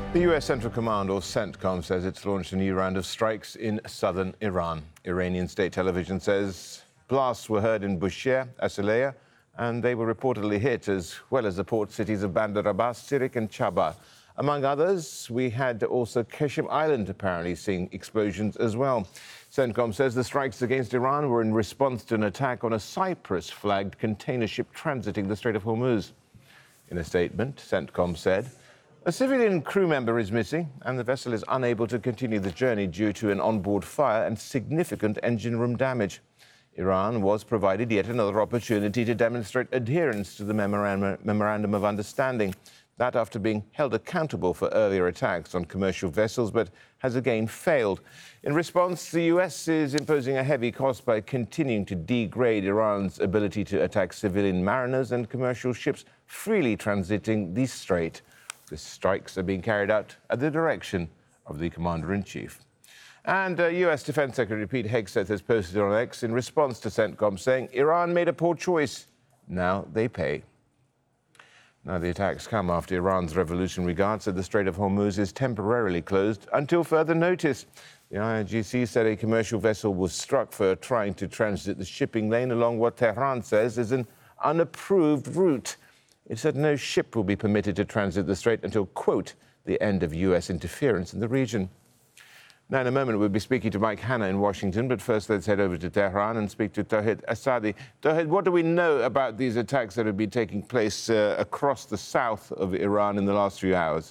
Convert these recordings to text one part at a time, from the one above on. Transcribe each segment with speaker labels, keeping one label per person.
Speaker 1: The U.S. Central Command, or CENTCOM, says it's launched a new round of strikes in southern Iran. Iranian state television says blasts were heard in Bushehr, Asilea, and they were reportedly hit, as well as the port cities of Bandar Abbas, Sirik and Chabba. Among others, we had also Qashem Island apparently seeing explosions as well. CENTCOM says the strikes against Iran were in response to an attack on a Cyprus-flagged container ship transiting the Strait of Hormuz. In a statement, CENTCOM said, "A civilian crew member is missing and the vessel is unable to continue the journey due to an onboard fire and significant engine room damage." Iran was provided yet another opportunity to demonstrate adherence to the Memorandum of Understanding, that after being held accountable for earlier attacks on commercial vessels, but has again failed. In response, the US is imposing a heavy cost by continuing to degrade Iran's ability to attack civilian mariners and commercial ships freely transiting the strait. The strikes are being carried out at the direction of the Commander-in-Chief. And US Defense Secretary Pete Hegseth has posted on X in response to CENTCOM saying Iran made a poor choice. Now they pay. Now, the attacks come after Iran's Revolutionary Guard said the Strait of Hormuz is temporarily closed until further notice. The IRGC said a commercial vessel was struck for trying to transit the shipping lane along what Tehran says is an unapproved route. It said no ship will be permitted to transit the strait until, quote, the end of US interference in the region. Now, in a moment, we'll be speaking to Mike Hanna in Washington, but first let's head over to Tehran and speak to Tawhid Asadi. Tawhid, what do we know about these attacks that have been taking place across the south of Iran in the last few hours?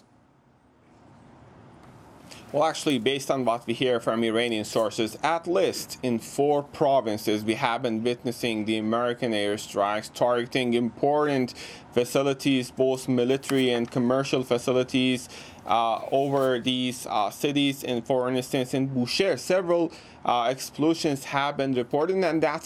Speaker 2: Well, actually, based on what we hear from Iranian sources, at least in 4 provinces, we have been witnessing the American airstrikes targeting important facilities, both military and commercial facilities, over these cities. And for instance, in Bushehr, several explosions have been reported, and that's